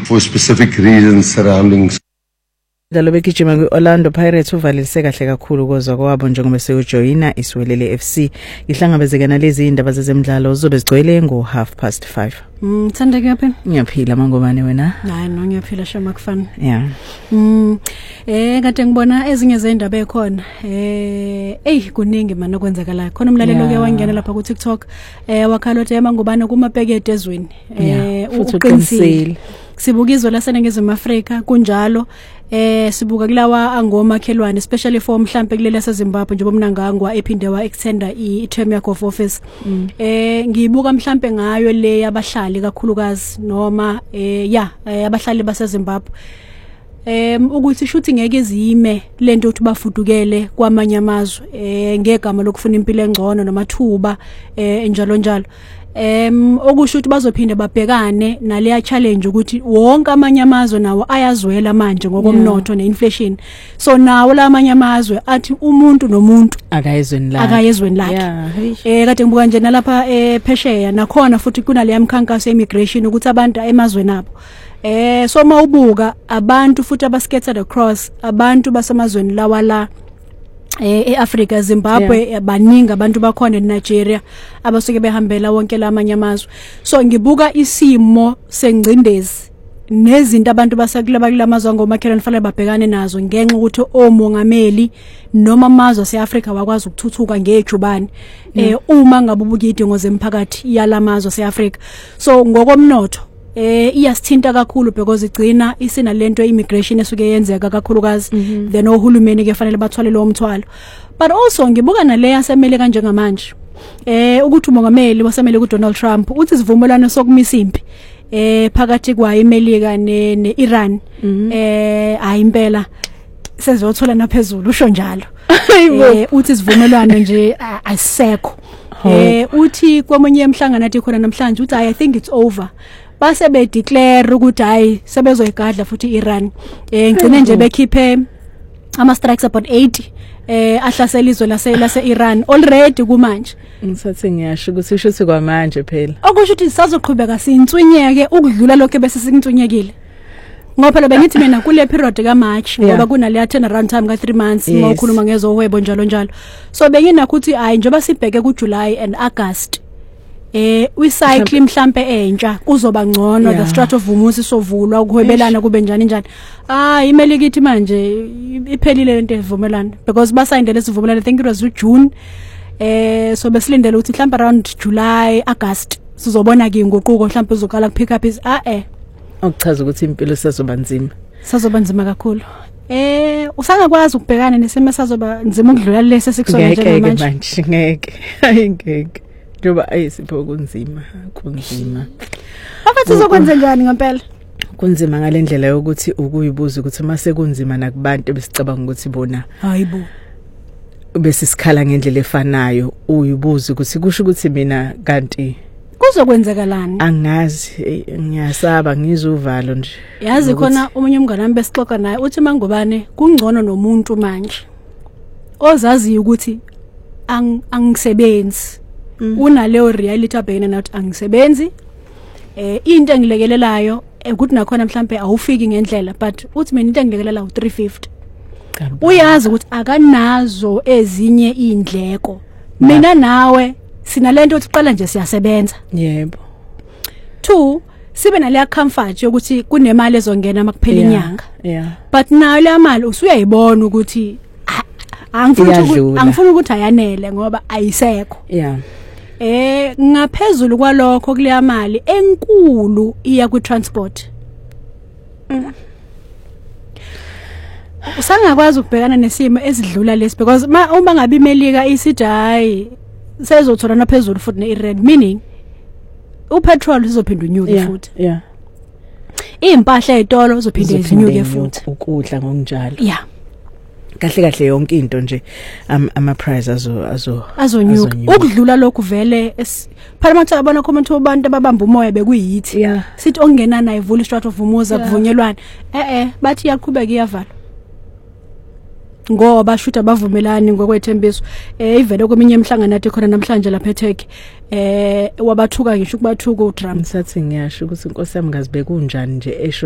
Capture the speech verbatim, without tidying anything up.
for specific reasons surrounding. Dalo begijima kwi-Orlando Pirates uvalise kahle kakhulu kozwa kwabo njengoba sewujoyina isiwelele F C ihlangabezeka nalezi indaba zezemidlalo zobe zigcwele ngo half past five. Mm thanda kuyaphi? Ngiyaphila mangobane wena? Hayi no ngiyaphila shama kufana. Yeah. Mm eh kade ngibona ezinye zendaba ekhona. Eh ey kuningi mana okwenzakala. Khona umlalelo ke wangena lapha ku TikTok eh wakhalothe emangobane kuma packet ezweni. Eh uqinisile. Sibukizwe la seningizimu Afrika kunjalo eh sibuka kulawa angomakhelwane especially for mhlambe kulele seZimbabwe njengoba mnangangwa ephinde wa extender i term yakhe of office mm. eh ngiyibuka mhlambe ngayo le yabahlali kakhulukazi noma eh ya abahlali baseZimbabwe em ukuthi shuthi ngeke zime lento ukuthi bafudukele kwamanye amazwe eh ngegama lokufuna impilo engcono namathuba eh njalo njalo em okusho ukuthi bazophinda babhekane naleya challenge ukuthi wonke amanye amazwe nawo ayazwela manje ngokomnotho yeah. neinflation so nawo lamanye amazwe athi umuntu nomuntu akayezweni la akayezweni lakhe yeah. eh kade ngibuka nje nalapha ephesheya nakhona futhi kunale mkhankaso immigration ukuthi abantu emazweni abo eh so mawubuka abantu futhi abascattered across abantu basemazweni lawa la eh eAfrica Zimbabwe yeah. baningi abantu bakhona eNigeria abasuke behambela wonke lamanye amazwe so ngibuka isimo sengcindezi nezinto abantu basakulaba kulamazwe ngomakhelwane fanele babhekane nazo ngenxa ukuthi omongameli noma amazwe aseAfrica wakwazi ukuthuthuka ngejubane yeah. eh uma ngabubuka idingo zemphakathi yalamazwe aseAfrica so ngokomnotho eh iyasithinta kakhulu because igcina isina lento immigration esuke yenzeka kakhulukazi mm -hmm. then ohulumeni ke fanele bathwale lo mthwalo but also ngibuka nale yasemele kanje ngamanje eh ukuthi umongameli wasemele ku Donald Trump uthi sivumelwano sokumisa impi eh phakathi kwa iMelika ne neIran mm -hmm. eh ayimpela sezothola naphezulu usho njalo eh uthi sivumelwano nje asekho eh uthi komunye emhlangano athi khona namhlanje uthi I think it's over base be declare ukuthi hayi sebezoyigadla futhi iIran eh ngcine nje bekhiphe ama strikes about eighty eh ahlasela izwe lase lase Iran already kumanje ngisathi ngiyasho ukuthi isho kwamanje phela okusho ukuthi sisazoqhubeka sintsunyeke ukudlula lokho bese sinkintsunyekile ngoba phela bengithi mina kule period ka March ngoba yeah. kuna le turnaround time ka three months yes. ngokhuluma ngezohwebo njalo njalo so benginakho ukuthi hayi njoba sibheke ku July and August eh ucycle mhlambe entsha kuzoba ngcono yeah. the strat of umusi sovulwa ukuhwebelana kube njani njani ah iMelika ithi manje iphelile lento evumelana because basayindele sivumelana I think it was June eh so besilindele ukuthi mhlambe around July August sizobona ke inguquko mhlambe uzokala kupick up is ah eh okuchaza ukuthi impilo sezoba nzima sazoba nzima kakhulu eh usangakwazi ukubhekana nesimo sazoba nzima ukudlula lesi sikusona nje manje ngeke ayingeke njoba ayisipho kunzima kunzima abathi uzokwenza njani ngempela kunzima ngalendlela yokuthi ukuyibuza ukuthi mase kunzima nakubantu besicabanga ukuthi bona hayibo bese sikhala ngendlela efanayo uyibuza ukuthi kusho ukuthi mina kanti kuzokwenzekalani angazi ngiyasaba ngizuvalo nje yazi khona umunye umngane wami besixoxa naye uthi mangobane kungcono nomuntu manje ozazi ukuthi ang angisebenzi mm. unaleyo reality abhekene nathi angisebenzi eh into engilekelelayo ukuthi nakhona mhlambe awufiki ngendlela but uthi mina into engilekelela u three fifty uyazi ukuthi akanazo ezinye indleko mina nawe sinalento ukuthi qala nje siyasebenza yebo two sibe nale comfort yokuthi kunemali ezongena makuphela inyanga yeah but nayo le mali usuyayibona ukuthi angifuni ukuthi angifuni ukuthi ayanele ngoba ayisekho yeah eh ngaphezulu kwalokho kule mali enkulu iya ku transport mm. usangakwazi ukubhekana nesimo ezidlula lesi because uma ngabe iMelika isithi hayi sezothola naphezulu futhi neIran meaning upetrol uzophinda unyuke yeah, futhi yeah impahla ezitolo uzophinda izinyuke futhi ukudla ngokunjalo yeah kahle kahle yonke into nje ama price azo azo azonyuka ukudlula lokhu vele Parliament abona comment abantu ababamba umoya bekuyithi yeah. sithi ongena nayo ivula istrat of umuza yeah. kuvunyelwana eh eh bathi yaqhubeka iyavala ngoba shutha bavumelani ngokwethembiso eh ivele kweminye emhlangano nathi khona namhlanje lapha eTurkey eh wabathuka ngisho kubathuka uDrum ngisathi ngiyasho ukuthi inkosi yami ngazibeka unjani nje esho